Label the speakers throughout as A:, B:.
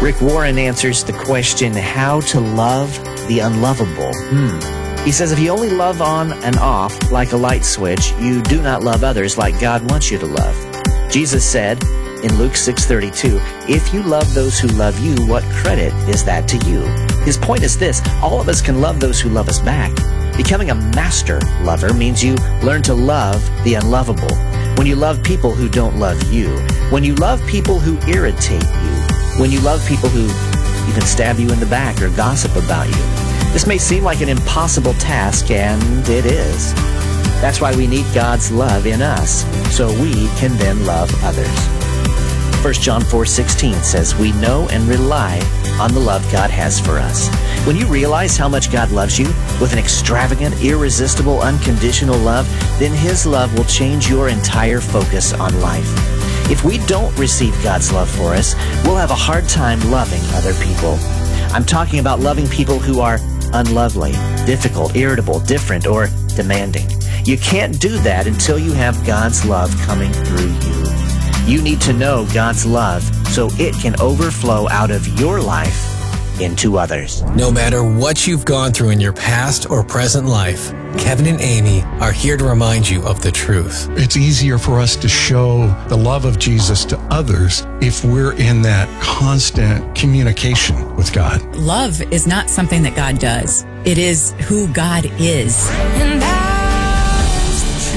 A: Rick Warren answers the question, how to love the unlovable. He says, if you only love on and off like a light switch, you do not love others like God wants you to love. Jesus said in Luke 6:32, if you love those who love you, what credit is that to you? His point is this, all of us can love those who love us back. Becoming a master lover means you learn to love the unlovable. When you love people who don't love you, when you love people who irritate you, when you love people who even stab you in the back or gossip about you. This may seem like an impossible task, and it is. That's why we need God's love in us, so we can then love others. 1 John 4:16 says, we know and rely on the love God has for us. When you realize how much God loves you with an extravagant, irresistible, unconditional love, then His love will change your entire focus on life. If we don't receive God's love for us, we'll have a hard time loving other people. I'm talking about loving people who are unlovely, difficult, irritable, different, or demanding. You can't do that until you have God's love coming through you. You need to know God's love so it can overflow out of your life into others.
B: No matter what you've gone through in your past or present life, Kevin and Amy are here to remind you of the truth.
C: It's easier for us to show the love of Jesus to others if we're in that constant communication with God.
D: Love is not something that God does. It is who God is.
E: And that's the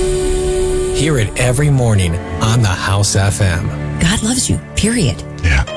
E: truth.
B: Hear it every morning on the House FM.
D: God loves you, period.
C: Yeah.